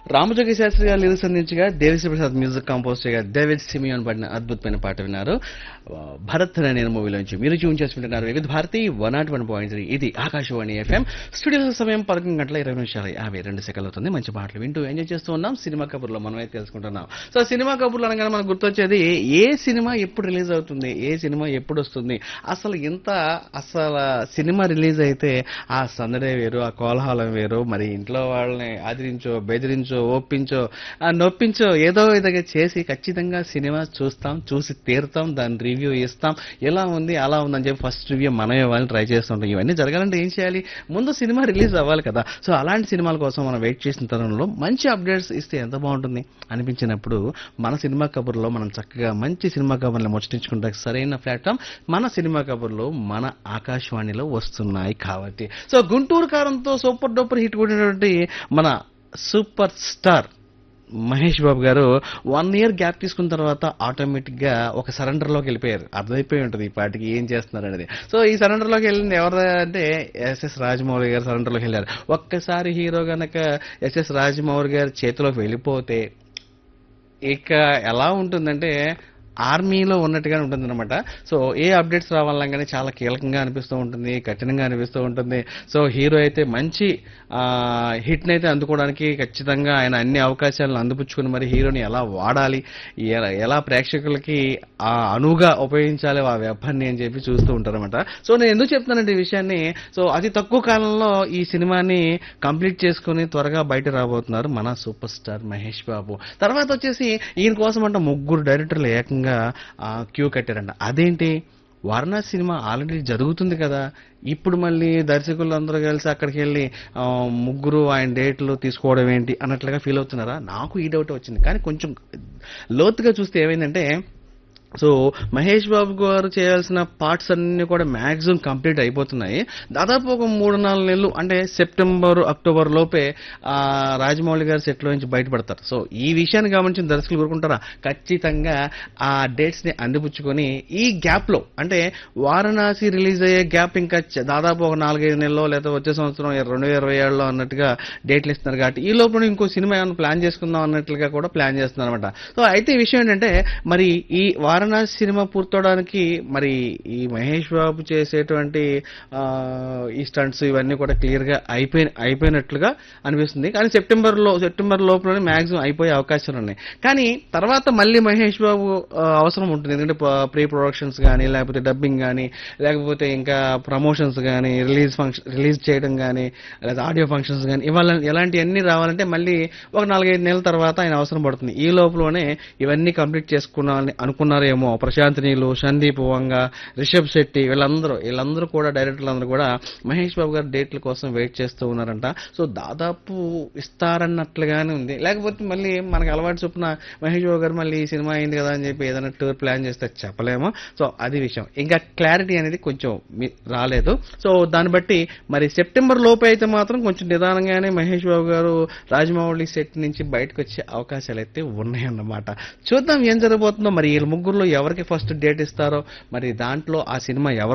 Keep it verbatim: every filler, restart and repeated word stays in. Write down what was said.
రామజోగి శాస్త్రి గారు లిరిక్స్ అందించగా Devi Sri Prasad music compose చేయగా డేవిడ్ సిమియోన్ పడిన అద్భుతమైన పాట విన్నారు. ఆ, భరత్ అనే నేను మూవీలోంచి మీరు ట్యూన్ చేసుకుంటున్నారు వివిధ Bharati one not one point three ఇది ఆకాశవాణి ఎఫ్ఎం. స్టూడియో సమయం పదకొండు గంటల ఇరవై నిమిషాలు యాభై రెండు సెకండ్లు అవుతుంది. మంచి పాటలు వింటూ ఎంజాయ్ చేస్తూ ఉన్నాం. సినిమా కబుర్లో మనం అయితే తెలుసుకుంటున్నాం. సో సినిమా కబుర్లు అనగానే మనకు గుర్తొచ్చేది ఏ సినిమా ఎప్పుడు రిలీజ్ అవుతుంది, ఏ సినిమా ఎప్పుడు వస్తుంది, అసలు ఇంత అసలు సినిమా రిలీజ్ అయితే ఆ సందడే వేరు, ఆ కోలాహలం వేరు. మరి ఇంట్లో వాళ్ళని ఆదరించో బెదిరించో ఒప్పించో ఆ, నొప్పించో ఏదో విధంగా చేసి ఖచ్చితంగా సినిమా చూస్తాం, చూసి తీరుతాం, దాని రివ్యూ ఇస్తాం. ఎలా ఉంది అలా ఉందని చెప్పి ఫస్ట్ రివ్యూ మనం ఇవ్వాలని ట్రై చేస్తుంటాం. ఇవన్నీ జరగాలంటే ఏం చేయాలి, ముందు సినిమా రిలీజ్ అవ్వాలి కదా. సో అలాంటి సినిమాల కోసం మనం వెయిట్ చేసిన తరుణంలో మంచి అప్డేట్స్ ఇస్తే ఎంత బాగుంటుంది అనిపించినప్పుడు మన సినిమా కబుర్లో మనం చక్కగా మంచి సినిమా కబుర్లు ముచ్చటించుకుంటే సరైన ప్లాట్ఫామ్ మన సినిమా కబుర్లు మన ఆకాశవాణిలో వస్తున్నాయి కాబట్టి. సో గుంటూరు కారంతో సూపర్ డూపర్ హిట్ కొట్టినటువంటి మన సూపర్ స్టార్ మహేష్ బాబు గారు వన్ ఇయర్ గ్యాప్ తీసుకున్న తర్వాత ఆటోమేటిక్ గా ఒక సరెండర్ లోకి వెళ్ళిపోయారు. అర్థమైపోయి ఉంటుంది ఈ పాటికి ఏం చేస్తున్నారు అనేది. సో ఈ సరెండర్ లోకి వెళ్ళింది ఎవరు అంటే ఎస్ఎస్ రాజమౌళి గారు సరెండర్ లోకి వెళ్ళారు. ఒక్కసారి హీరో గనక ఎస్ఎస్ రాజమౌళి గారి చేతిలోకి వెళ్ళిపోతే ఇక ఎలా ఉంటుందంటే ఆర్మీలో ఉన్నట్టుగానే ఉంటుంది అనమాట. సో ఏ అప్డేట్స్ రావాలన్నా కానీ చాలా కీలకంగా అనిపిస్తూ ఉంటుంది, కఠినంగా అనిపిస్తూ ఉంటుంది. సో హీరో అయితే మంచి హిట్ని అయితే అందుకోవడానికి ఖచ్చితంగా ఆయన అన్ని అవకాశాలను అందిపుచ్చుకుని మరి హీరోని ఎలా వాడాలి, ఎలా ఎలా ప్రేక్షకులకి ఆ అనువుగా ఉపయోగించాలి ఆ వెపన్ని అని చెప్పి చూస్తూ ఉంటారనమాట. సో నేను ఎందుకు చెప్తున్నానంటే ఈ విషయాన్ని, సో అతి తక్కువ కాలంలో ఈ సినిమాని కంప్లీట్ చేసుకుని త్వరగా బయట రాబోతున్నారు మన సూపర్ స్టార్ మహేష్ బాబు. తర్వాత వచ్చేసి ఈయన కోసం అంట ముగ్గురు డైరెక్టర్లు ఏకంగా క్యూ కట్టారంట. అదేంటి, వారణాసి సినిమా ఆల్రెడీ జరుగుతుంది కదా, ఇప్పుడు మళ్ళీ దర్శకులు అందరూ కలిసి అక్కడికి వెళ్ళి ఆ, ముగ్గురు ఆయన డేట్లు తీసుకోవడం ఏంటి అన్నట్లుగా ఫీల్ అవుతున్నారా? నాకు ఈ డౌట్ వచ్చింది. కానీ కొంచెం లోతుగా చూస్తే ఏమైందంటే, సో మహేష్ బాబు గారు చేయాల్సిన పార్ట్స్ అన్ని కూడా మ్యాక్సిమం కంప్లీట్ అయిపోతున్నాయి. దాదాపు ఒక మూడు నాలుగు నెలలు అంటే సెప్టెంబర్ అక్టోబర్ లోపే ఆ, రాజమౌళి గారు సెట్లో నుంచి బయటపడతారు. సో ఈ విషయాన్ని గమనించిన దర్శకులు కోరుకుంటారా, ఖచ్చితంగా ఆ డేట్స్ ని అందిపుచ్చుకొని ఈ గ్యాప్ లో అంటే వారణాసి రిలీజ్ అయ్యే గ్యాప్ ఇంకా చ- దాదాపు ఒక నాలుగైదు నెలలో లేదా వచ్చే సంవత్సరం రెండు వేల ఇరవై ఏడులో అన్నట్టుగా డేట్లు ఇస్తున్నారు కాబట్టి ఈ లోపల ఇంకో సినిమా ఏమైనా ప్లాన్ చేసుకుందాం అన్నట్లుగా కూడా ప్లాన్ చేస్తున్నారు అనమాట. సో అయితే ఈ విషయం ఏంటంటే, మరి ఈ వారణాసి సినిమా పూర్తవడానికి మరి ఈ మహేష్ బాబు చేసేటువంటి ఆ, ఈ స్టంట్స్ ఇవన్నీ కూడా క్లియర్ గా అయిపోయి అయిపోయినట్లుగా అనిపిస్తుంది. కానీ సెప్టెంబర్ లో సెప్టెంబర్ లోపలనే మాక్సిమం అయిపోయే అవకాశాలు ఉన్నాయి. కానీ తర్వాత మళ్ళీ మహేష్ బాబు ఆ, అవసరం ఉంటుంది. ఎందుకంటే ప్రీ ప్రొడక్షన్స్ కానీ లేకపోతే డబ్బింగ్ కానీ లేకపోతే ఇంకా ప్రమోషన్స్ కానీ రిలీజ్ ఫంక్షన్ రిలీజ్ చేయడం కానీ లేదా ఆడియో ఫంక్షన్స్ కానీ ఇవాళ ఎలాంటివన్నీ రావాలంటే మళ్ళీ ఒక నాలుగైదు నెలల తర్వాత ఆయన అవసరం పడుతుంది. ఈ లోపలనే ఇవన్నీ కంప్లీట్ చేసుకున్నామని అనుకున్నారేమో ప్రశాంత్ నీలు, సందీప్ వంగ, రిషబ్ శెట్టి వీళ్ళందరూ వీళ్ళందరూ కూడా డైరెక్టర్లు అందరూ కూడా మహేష్ బాబు గారి డేట్ల కోసం వెయిట్ చేస్తూ ఉన్నారంట. సో దాదాపు ఇస్తారన్నట్లుగానే ఉంది. లేకపోతే మళ్ళీ మనకు అలవాటు చొప్పున మహేష్ బాబు గారు మళ్ళీ ఈ సినిమా అయింది కదా అని చెప్పి ఏదైనా టూర్ ప్లాన్ చేస్తే చెప్పలేము. సో అది విషయం. ఇంకా క్లారిటీ అనేది కొంచెం మీ- రాలేదు. సో దాన్ని బట్టి మరి సెప్టెంబర్ లోపు అయితే మాత్రం కొంచెం నిదానంగానే మహేష్ బాబు గారు రాజమౌళి సెట్ నుంచి బయటకు వచ్చే అవకాశాలు అయితే ఉన్నాయన్నమాట. చూద్దాం ఏం జరగబోతుందో. మరి వీళ్ళ ముగ్గురులో ఎవరికి ఫస్ట్ డేట్ ఇస్తారో, మరి దాంట్లో ఆ సినిమా ఎవరు